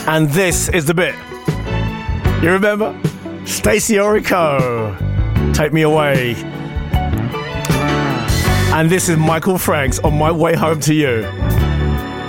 And this is the bit. You remember? Stacey Orico, Take Me Away. And this is Michael Franks, On My Way Home to You.